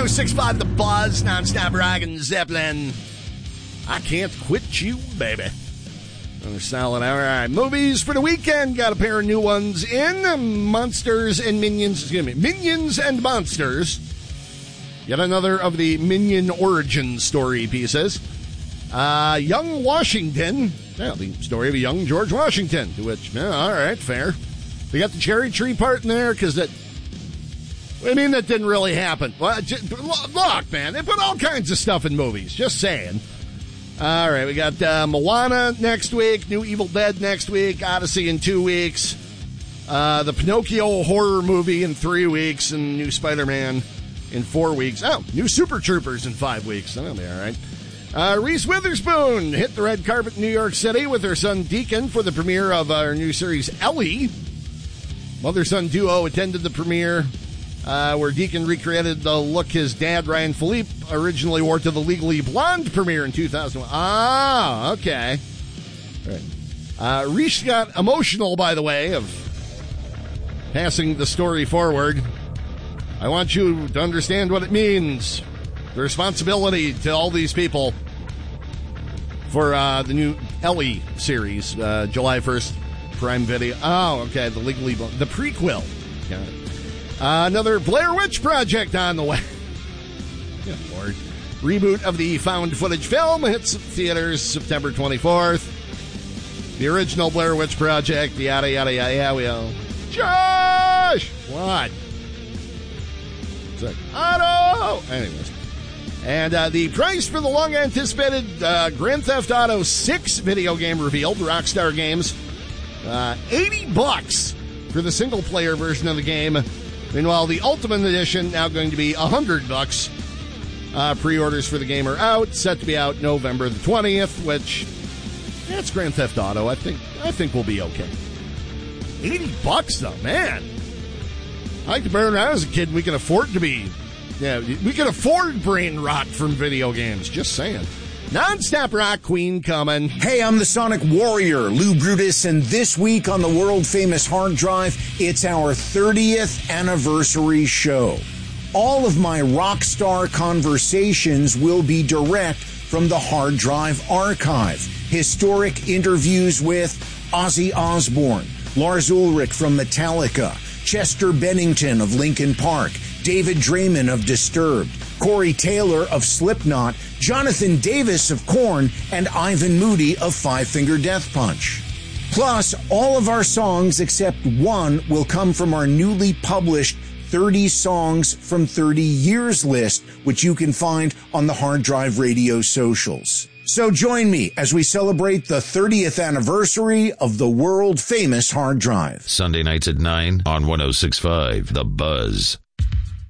106.5 The Buzz, non-stop rockin' Zeppelin. I can't quit you, baby. Another solid hour. All right, movies for the weekend. Got a pair of new ones in. Monsters and Minions. Excuse me. Minions and Monsters. Yet another of the Minion origin story pieces. Young Washington. Yeah, the story of a young George Washington. To which, all right, fair. We got the cherry tree part in there because that. I mean, that didn't really happen. Well, look, man, they put all kinds of stuff in movies. Just saying. All right, we got Moana next week, New Evil Dead next week, Odyssey in 2 weeks, the Pinocchio horror movie in 3 weeks, and new Spider-Man in 4 weeks. Oh, new Super Troopers in 5 weeks. That'll be all right. Reese Witherspoon hit the red carpet in New York City with her son Deacon for the premiere of our new series Ellie. Mother-son duo attended the premiere. Where Deacon recreated the look his dad, Ryan Philippe, originally wore to the Legally Blonde premiere in 2001. Ah, okay. Right. Reese got emotional, by the way, of passing the story forward. I want you to understand what it means. The responsibility to all these people for the new Ellie series, July 1st, Prime Video. Oh, okay, the Legally Blonde. The prequel. Got it. Another Blair Witch Project on the way. Good Lord. Reboot of the found footage film hits theaters September 24th. The original Blair Witch Project, yada, yada, yada, yeah, we all. Josh! What? It's like, Otto! Anyways. And the price for the long-anticipated Grand Theft Auto 6 video game revealed, Rockstar Games. $80 for the single-player version of the game. Meanwhile, the Ultimate Edition now going to be $100. Pre-orders for the game are out, set to be out November the 20th, which it's Grand Theft Auto. I think we'll be okay. $80 though, man. I like to burn around as a kid. We can afford to be, we can afford brain rot from video games. Just saying. Non-stop rock queen coming. Hey, I'm the Sonic Warrior, Lou Brutus, and this week on the world-famous Hard Drive, it's our 30th anniversary show. All of my rock star conversations will be direct from the Hard Drive archive. Historic interviews with Ozzy Osbourne, Lars Ulrich from Metallica, Chester Bennington of Linkin Park, David Draymond of Disturbed, Corey Taylor of Slipknot, Jonathan Davis of Korn, and Ivan Moody of Five Finger Death Punch. Plus, all of our songs except one will come from our newly published 30 Songs from 30 Years list, which you can find on the Hard Drive Radio socials. So join me as we celebrate the 30th anniversary of the world-famous Hard Drive. Sunday nights at 9 on 106.5 The Buzz.